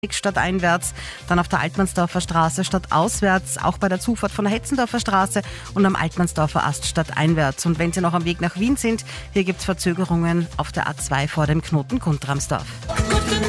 stadteinwärts, dann auf der Altmannsdorfer Straße stadtauswärts, auch bei der Zufahrt von der Hetzendorfer Straße und am Altmannsdorfer Ast stadteinwärts. Und wenn Sie noch am Weg nach Wien sind, hier gibt es Verzögerungen auf der A2 vor dem Knoten Guntramsdorf.